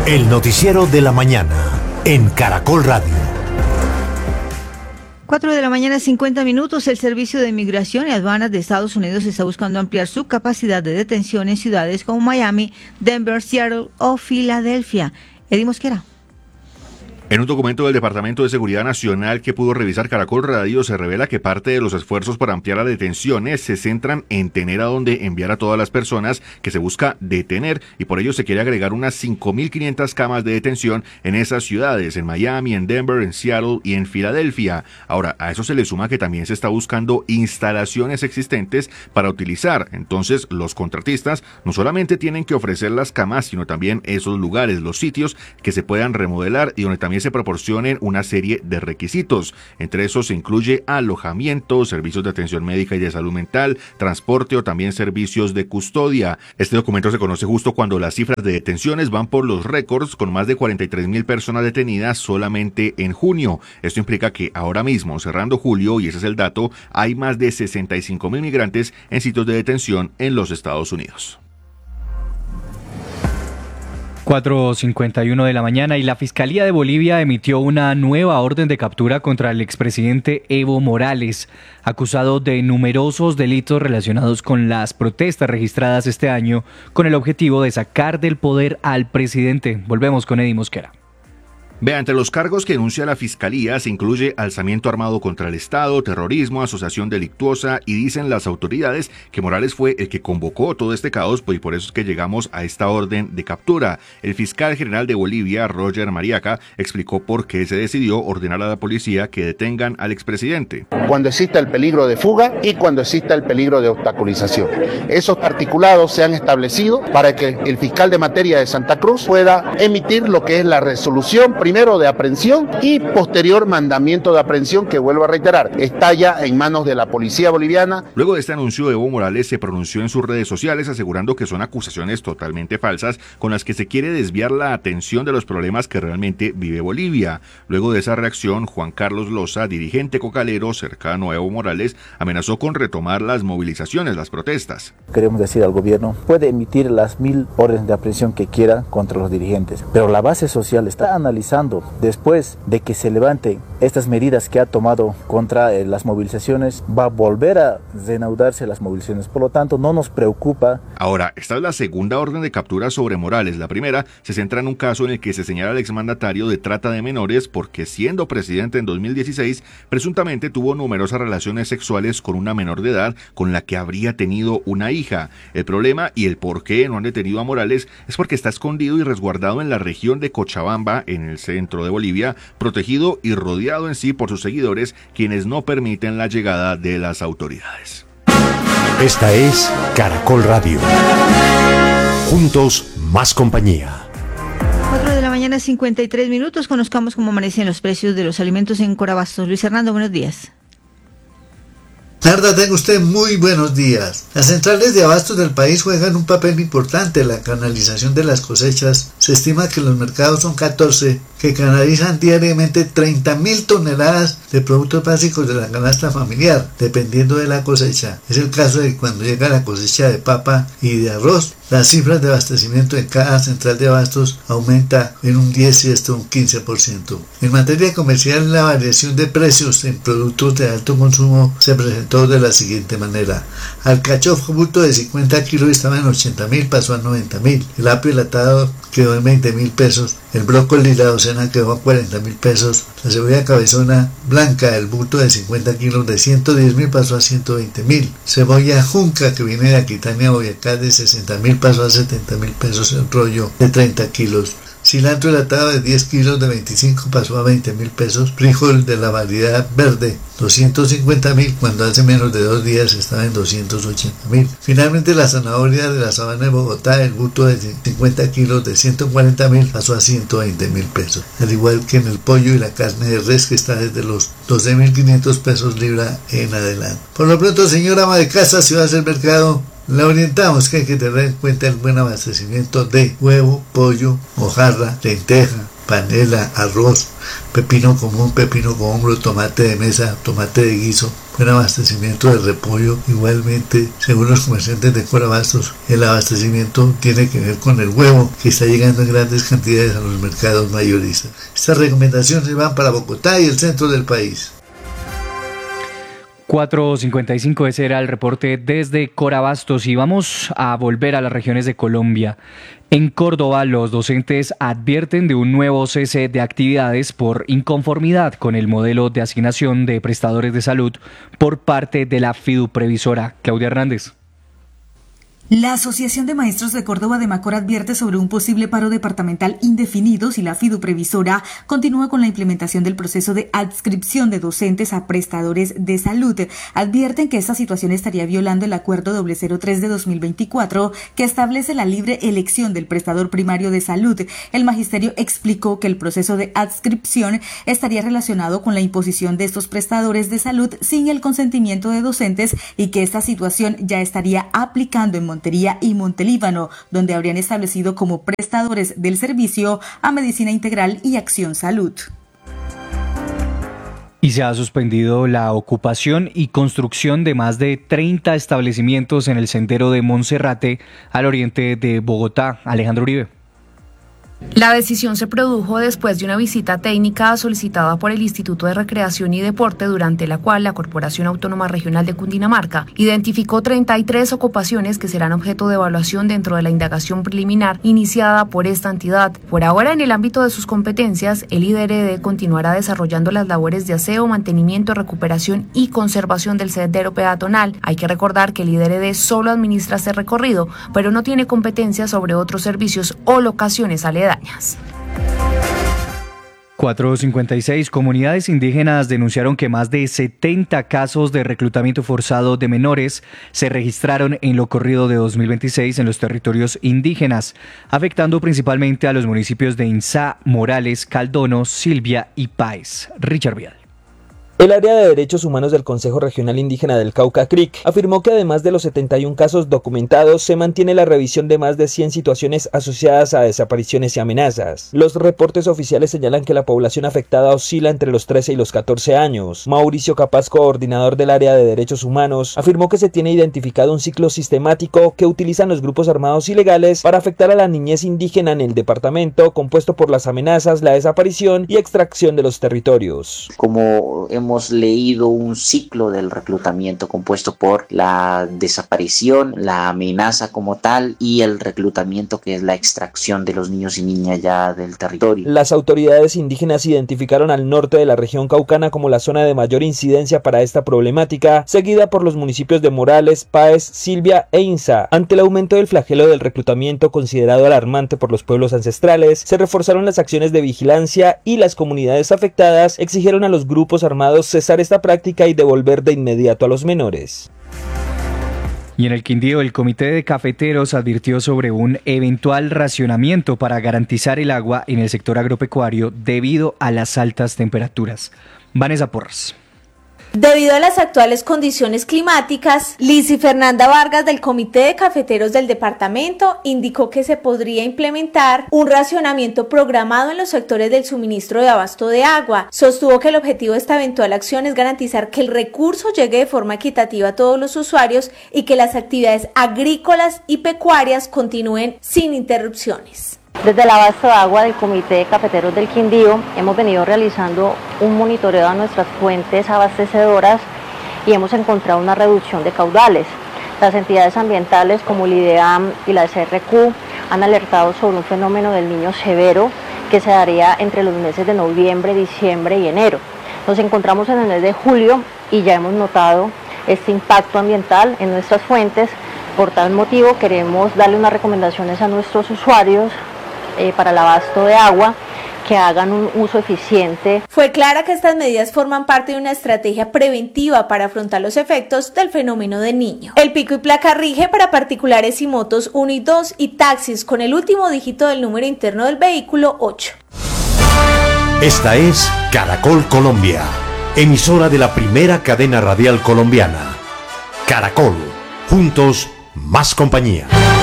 El noticiero de la mañana en Caracol Radio. 4:50 a.m. El Servicio de Migración y Aduanas de Estados Unidos está buscando ampliar su capacidad de detención en ciudades como Miami, Denver, Seattle o Filadelfia. Eddie Mosquera. En un documento del Departamento de Seguridad Nacional que pudo revisar Caracol Radio, se revela que parte de los esfuerzos para ampliar las detenciones se centran en tener a dónde enviar a todas las personas que se busca detener, y por ello se quiere agregar unas 5.500 camas de detención en esas ciudades, en Miami, en Denver, en Seattle y en Filadelfia. Ahora, a eso se le suma que también se está buscando instalaciones existentes para utilizar. Entonces, los contratistas no solamente tienen que ofrecer las camas, sino también esos lugares, los sitios que se puedan remodelar y donde también se proporcionen una serie de requisitos. Entre esos se incluye alojamiento, servicios de atención médica y de salud mental, transporte o también servicios de custodia. Este documento se conoce justo cuando las cifras de detenciones van por los récords, con más de 43.000 personas detenidas solamente en junio. Esto implica que ahora mismo, cerrando julio, y ese es el dato, hay más de 65.000 migrantes en sitios de detención en los Estados Unidos. 4:51 de la mañana y la Fiscalía de Bolivia emitió una nueva orden de captura contra el expresidente Evo Morales, acusado de numerosos delitos relacionados con las protestas registradas este año con el objetivo de sacar del poder al presidente. Volvemos con Eddie Mosquera. Entre los cargos que denuncia la Fiscalía se incluye alzamiento armado contra el Estado, terrorismo, asociación delictuosa, y dicen las autoridades que Morales fue el que convocó todo este caos, y por eso es que llegamos a esta orden de captura. El fiscal general de Bolivia, Roger Mariaca, explicó por qué se decidió ordenar a la policía que detengan al expresidente. Cuando exista el peligro de fuga y cuando exista el peligro de obstaculización. Esos articulados se han establecido para que el fiscal de materia de Santa Cruz pueda emitir lo que es la resolución primero de aprehensión y posterior mandamiento de aprehensión, que vuelvo a reiterar, está ya en manos de la policía boliviana. Luego de este anuncio, Evo Morales se pronunció en sus redes sociales asegurando que son acusaciones totalmente falsas con las que se quiere desviar la atención de los problemas que realmente vive Bolivia. Luego de esa reacción, Juan Carlos Loza, dirigente cocalero cercano a Evo Morales, amenazó con retomar las movilizaciones, las protestas. Queremos decir al gobierno, puede emitir las 1.000 órdenes de aprehensión que quiera contra los dirigentes, pero la base social está analizando después de que se levanten estas medidas que ha tomado contra las movilizaciones, va a volver a reanudarse las movilizaciones. Por lo tanto, no nos preocupa. Ahora, esta es la segunda orden de captura sobre Morales. La primera se centra en un caso en el que se señala al exmandatario de trata de menores porque, siendo presidente en 2016, presuntamente tuvo numerosas relaciones sexuales con una menor de edad con la que habría tenido una hija. El problema y el por qué no han detenido a Morales es porque está escondido y resguardado en la región de Cochabamba, en el centro de Bolivia, protegido y rodeado en sí por sus seguidores, quienes no permiten la llegada de las autoridades. Esta es Caracol Radio. Juntos, más compañía. 4:53 a.m. Conozcamos cómo amanecen los precios de los alimentos en Corabastos. Luis Hernando, buenos días. Narda, tenga usted muy buenos días. Las centrales de abastos del país juegan un papel importante en la canalización de las cosechas. Se estima que los mercados son 14, que canalizan diariamente 30.000 toneladas de productos básicos de la canasta familiar, dependiendo de la cosecha. Es el caso de cuando llega la cosecha de papa y de arroz. Las cifras de abastecimiento en cada central de abastos aumenta en un 10 y hasta un 15%. En materia comercial, la variación de precios en productos de alto consumo se presentó de la siguiente manera. Alcachofa bulto de 50 kilos estaba en 80.000, pasó a 90.000. El apio enlatado quedó en 20.000 pesos. El brócoli y la docena quedó a 40.000 pesos. La cebolla cabezona blanca, el bulto de 50 kilos de 110.000 pasó a 120.000. Cebolla junca, que viene de Aquitania, Boyacá, de 60.000 pasó a 70.000 pesos el rollo de 30 kilos. Cilantro enlatado de 10 kilos de 25 pasó a 20.000 pesos. Frijol de la variedad verde, 250.000, cuando hace menos de 2 días estaba en 280.000. Finalmente, la zanahoria de la sabana de Bogotá, el bulto de 50 kilos de 140.000 pasó a 120.000 pesos. Al igual que en el pollo y la carne de res, que está desde los 12.500 pesos libra en adelante. Por lo pronto, señora ama de casa, si va a hacer mercado, la orientamos que hay que tener en cuenta el buen abastecimiento de huevo, pollo, mojarra, lenteja, panela, arroz, pepino común, pepino con hombro, tomate de mesa, tomate de guiso, buen abastecimiento de repollo. Igualmente, según los comerciantes de Corabastos, el abastecimiento tiene que ver con el huevo, que está llegando en grandes cantidades a los mercados mayoristas. Estas recomendaciones van para Bogotá y el centro del país. 4:55, ese era el reporte desde Corabastos, y vamos a volver a las regiones de Colombia. En Córdoba, los docentes advierten de un nuevo cese de actividades por inconformidad con el modelo de asignación de prestadores de salud por parte de la Fiduprevisora. Claudia Hernández. La Asociación de Maestros de Córdoba de Macor advierte sobre un posible paro departamental indefinido si la Fiduprevisora continúa con la implementación del proceso de adscripción de docentes a prestadores de salud. Advierten que esta situación estaría violando el Acuerdo 003 de 2024 que establece la libre elección del prestador primario de salud. El magisterio explicó que el proceso de adscripción estaría relacionado con la imposición de estos prestadores de salud sin el consentimiento de docentes y que esta situación ya estaría aplicando en Montería y Montelíbano, donde habrían establecido como prestadores del servicio a Medicina Integral y Acción Salud. Y se ha suspendido la ocupación y construcción de más de 30 establecimientos en el sendero de Monserrate, al oriente de Bogotá. Alejandro Uribe. La decisión se produjo después de una visita técnica solicitada por el Instituto de Recreación y Deporte, durante la cual la Corporación Autónoma Regional de Cundinamarca identificó 33 ocupaciones que serán objeto de evaluación dentro de la indagación preliminar iniciada por esta entidad. Por ahora, en el ámbito de sus competencias, el IDRD continuará desarrollando las labores de aseo, mantenimiento, recuperación y conservación del sendero peatonal. Hay que recordar que el IDRD solo administra este recorrido, pero no tiene competencia sobre otros servicios o locaciones aledañas. 4:56, comunidades indígenas denunciaron que más de 70 casos de reclutamiento forzado de menores se registraron en lo corrido de 2026 en los territorios indígenas, afectando principalmente a los municipios de Insá, Morales, Caldono, Silvia y Páez. Richard Vial. El área de derechos humanos del Consejo Regional Indígena del Cauca, CRIC, afirmó que además de los 71 casos documentados, se mantiene la revisión de más de 100 situaciones asociadas a desapariciones y amenazas. Los reportes oficiales señalan que la población afectada oscila entre los 13 y los 14 años. Mauricio Capaz, coordinador del área de derechos humanos, afirmó que se tiene identificado un ciclo sistemático que utilizan los grupos armados ilegales para afectar a la niñez indígena en el departamento, compuesto por las amenazas, la desaparición y extracción de los territorios. Como hemos leído, un ciclo del reclutamiento compuesto por la desaparición, la amenaza como tal y el reclutamiento, que es la extracción de los niños y niñas ya del territorio. Las autoridades indígenas identificaron al norte de la región caucana como la zona de mayor incidencia para esta problemática, seguida por los municipios de Morales, Páez, Silvia e Insá. Ante el aumento del flagelo del reclutamiento, considerado alarmante por los pueblos ancestrales, se reforzaron las acciones de vigilancia y las comunidades afectadas exigieron a los grupos armados cesar esta práctica y devolver de inmediato a los menores. Y en el Quindío, el Comité de Cafeteros advirtió sobre un eventual racionamiento para garantizar el agua en el sector agropecuario debido a las altas temperaturas. Vanessa Porras. Debido a las actuales condiciones climáticas, Lizy Fernanda Vargas del Comité de Cafeteros del departamento indicó que se podría implementar un racionamiento programado en los sectores del suministro de abasto de agua. Sostuvo que el objetivo de esta eventual acción es garantizar que el recurso llegue de forma equitativa a todos los usuarios y que las actividades agrícolas y pecuarias continúen sin interrupciones. Desde el abasto de agua del Comité de Cafeteros del Quindío hemos venido realizando un monitoreo a nuestras fuentes abastecedoras y hemos encontrado una reducción de caudales. Las entidades ambientales como el IDEAM y la SRQ han alertado sobre un fenómeno del Niño severo que se daría entre los meses de noviembre, diciembre y enero. Nos encontramos en el mes de julio y ya hemos notado este impacto ambiental en nuestras fuentes. Por tal motivo queremos darle unas recomendaciones a nuestros usuarios para el abasto de agua, que hagan un uso eficiente. Fue clara que estas medidas forman parte de una estrategia preventiva para afrontar los efectos del fenómeno del Niño. El pico y placa rige para particulares y motos 1 y 2 y taxis con el último dígito del número interno del vehículo 8. Esta es Caracol Colombia, emisora de la primera cadena radial colombiana. Caracol, juntos, más compañía.